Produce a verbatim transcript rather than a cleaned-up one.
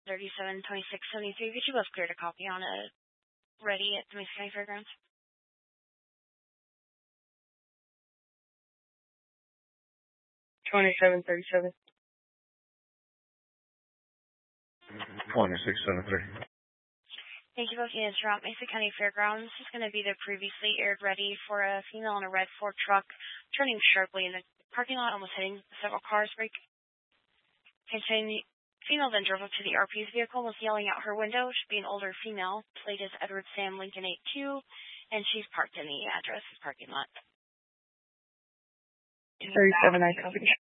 thirty-seven twenty-six seventy-three. Could you both clear a copy on it ready at the Mesa County Fairgrounds? twenty-seven thirty-seven. twenty-six seventy-three. Thank you both. Units throughout Mesa County Fairgrounds. This is going to be the previously aired ready for a female in a red Ford truck turning sharply in the parking lot, almost hitting several cars. Break. Continue. Female then drove up to the R P's vehicle and was yelling out her window. Should be an older female. Plate is Edward Sam Lincoln eight two, and she's parked in the address parking lot. thirty-seven I copy.